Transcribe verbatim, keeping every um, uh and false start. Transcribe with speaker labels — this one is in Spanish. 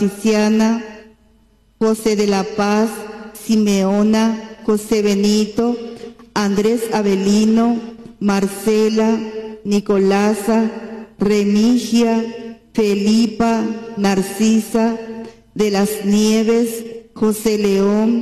Speaker 1: Patriciana, José de la Paz, Simeona, José Benito, Andrés Avelino, Marcela, Nicolasa, Remigia, Felipa, Narcisa, de las Nieves, José León,